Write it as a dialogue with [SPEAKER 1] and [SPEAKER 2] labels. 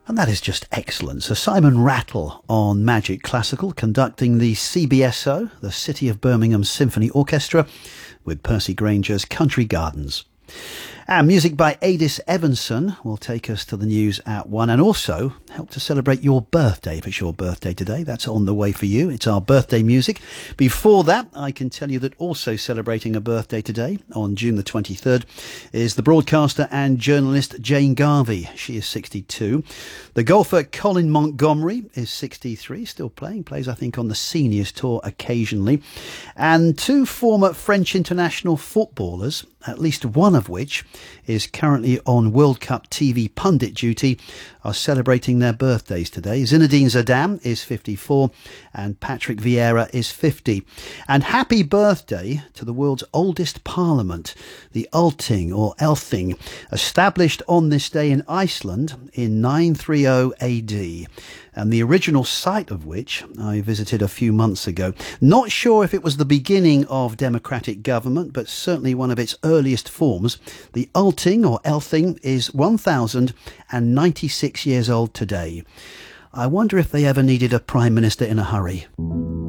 [SPEAKER 1] And that is just excellent. So Simon Rattle on Magic Classical, conducting the CBSO, the City of Birmingham Symphony Orchestra, with Percy Granger's Country Gardens. And music by Adis Evanson will take us to the news at 1 and also help to celebrate your birthday. If it's your birthday today, that's on the way for you. It's our birthday music. Before that, I can tell you that also celebrating a birthday today on June the 23rd is the broadcaster and journalist Jane Garvey. She is 62. The golfer Colin Montgomery is 63, still playing, plays I think on the seniors tour occasionally. And two former French international footballers, at least one of which is currently on World Cup TV pundit duty, are celebrating their birthdays today. Zinedine Zidane is 54 and Patrick Vieira is 50. And happy birthday to the world's oldest parliament, the Althing or Elthing, established on this day in Iceland in 930 AD. And the original site of which I visited a few months ago. Not sure if it was the beginning of democratic government, but certainly one of its earliest forms. The Althing or Elthing is 1,096 years old today. I wonder if they ever needed a prime minister in a hurry.